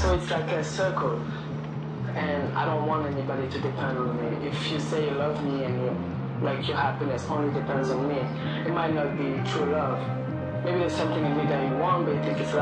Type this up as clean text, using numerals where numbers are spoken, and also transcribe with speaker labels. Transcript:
Speaker 1: So it's like a circle. And I don't want anybody to depend on me. If you say you love me and your happiness only depends on me, it might not be true love. Maybe there's something in me that you want, but you think it's love.